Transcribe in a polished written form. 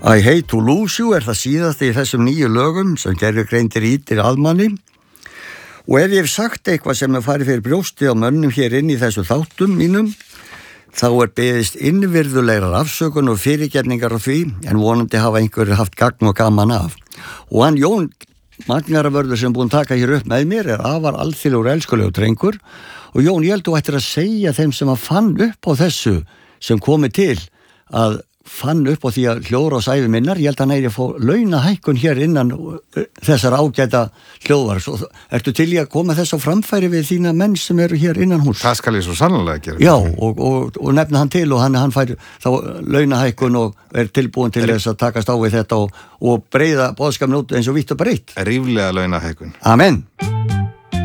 I hate to lose you það síðast í þessum 9 lögum sem gervigreindir ítir aðmanni og ef ég hef sagt eitthvað sem farið fyrir brjóstið á mönnum hér inn í þessu þáttum mínum þá beðist innvirðulegrar afsökun og fyrirgefningar á því en vonandi hafa einhverjir haft gagn og gaman af og hann Jón Magnaravörður sem búinn taka hér upp með mér afar alþýðlegur elskulegur drengur og Jón, ég held þú ættir að segja þeim sem að fann upp á þessu sem komi til að fann upp á því að hljóðra á sæfi minnar ég held að næri að fá launahækkun hér innan þessar ágæta hljóðvar svo ertu til í að koma þess á framfæri við þína menn sem eru hér innan hús Það skal ég svo sannlega gera Já, og nefna hann til og hann fær þá launahækkun og tilbúin til þess að takast á við þetta og breiða boðskapinn út eins og vítt og breitt Ríflega launahækkun Amen